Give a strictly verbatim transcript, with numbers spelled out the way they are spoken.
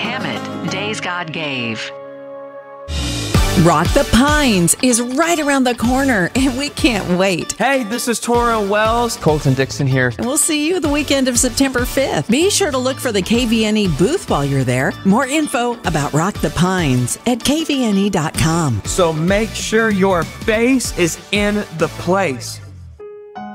Hammett, Days God Gave. Rock the Pines is right around the corner, and we can't wait. Hey, this is Torrin Wells. Colton Dixon here. And we'll see you the weekend of September fifth. Be sure to look for the K V N E booth while you're there. More info about Rock the Pines at K V N E dot com. So make sure your face is in the place.